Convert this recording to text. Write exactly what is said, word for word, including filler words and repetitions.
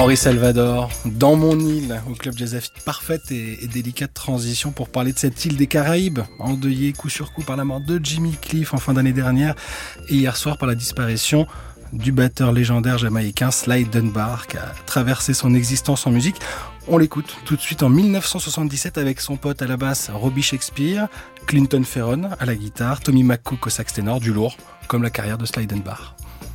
Henri Salvador, dans mon île, au Club Jazz Afite. Parfaite et, et délicate transition pour parler de cette île des Caraïbes, endeuillée coup sur coup par la mort de Jimmy Cliff en fin d'année dernière, et hier soir par la disparition du batteur légendaire jamaïcain Sly Dunbar, qui a traversé son existence en musique. On l'écoute tout de suite en dix-neuf cent soixante-dix-sept avec son pote à la basse Robbie Shakespeare, Clinton Ferron à la guitare, Tommy McCook au sax ténor, du lourd, comme la carrière de Sly Dunbar.